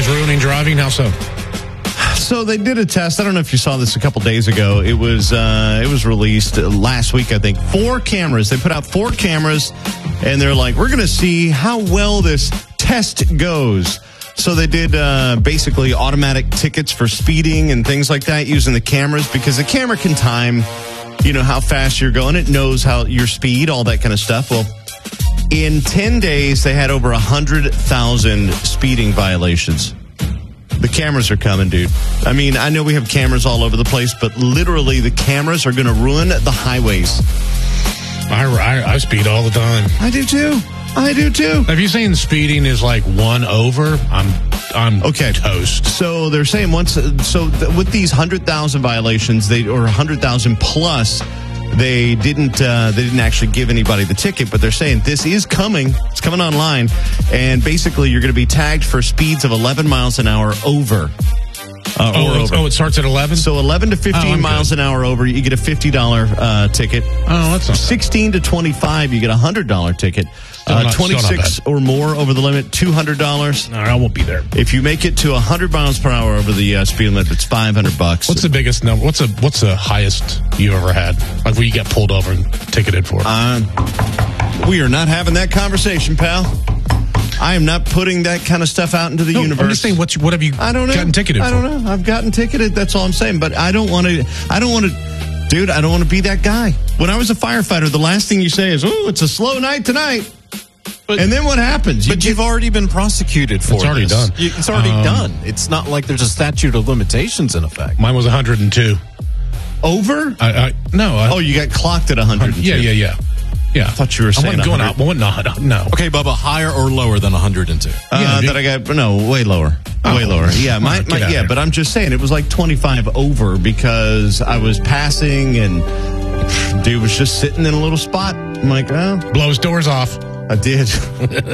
is ruining driving? How so? So they did a test. I don't know if you saw this a couple days ago. It was released last week, I think. 4 cameras. They put out 4 cameras, and they're like, we're going to see how well this test goes. So they did basically automatic tickets for speeding and things like that using the cameras, because the camera can time, how fast you're going. It knows how your speed, all that kind of stuff. Well, in 10 days, they had over 100,000 speeding violations. The cameras are coming, dude. I mean, I know we have cameras all over the place, but literally the cameras are going to ruin the highways. I speed all the time. I do too. Have you seen speeding is like 1 over? I'm okay. Toast. So they're saying with these 100,000 violations, or 100,000 plus, they didn't actually give anybody the ticket, but they're saying this is coming. It's coming online, and basically you're going to be tagged for speeds of 11 miles an hour over. It starts at 11? So 11 to 15 miles an hour over, you get a $50 ticket. Oh, that's not 16 to 25, you get a $100 ticket. 26 or more over the limit, $200. No, I won't be there. If you make it to 100 miles per hour over the speed limit, it's $500. What's the biggest number? What's the highest you ever had? Like where you got pulled over and ticketed for? We are not having that conversation, pal. I am not putting that kind of stuff out into the universe. I'm just saying, what have you gotten ticketed for? I don't know. I've gotten ticketed. That's all I'm saying. But I don't want to, dude, I don't want to be that guy. When I was a firefighter, the last thing you say is, "Oh, it's a slow night tonight." And then what happens? But you've already been prosecuted for it. It's already done. It's already done. It's not like there's a statute of limitations in effect. Mine was 102. Over? No. You got clocked at 102. Yeah. I thought you were saying I wasn't going out. No. Okay, Bubba, higher or lower than 102? That I got, way lower. Way lower. Yeah, but I'm just saying it was like 25 over because I was passing and dude was just sitting in a little spot. I'm like, blow his doors off. I did.